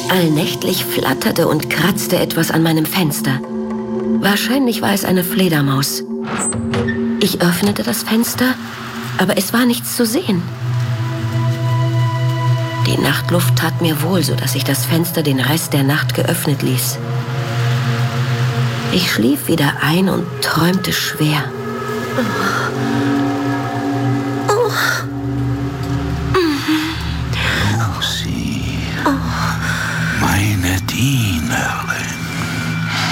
Allnächtlich flatterte und kratzte etwas an meinem Fenster. Wahrscheinlich war es eine Fledermaus. Ich öffnete das Fenster, aber es war nichts zu sehen. Die Nachtluft tat mir wohl, sodass ich das Fenster den Rest der Nacht geöffnet ließ. Ich schlief wieder ein und träumte schwer.